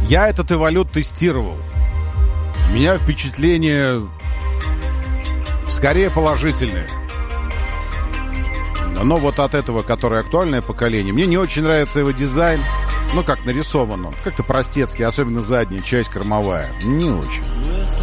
Я этот эволют тестировал. У меня впечатление скорее положительное. Но вот от этого, которое актуальное поколение, мне не очень нравится его дизайн. Ну, как нарисован он. Как-то простецкий, особенно задняя часть кормовая. Не очень.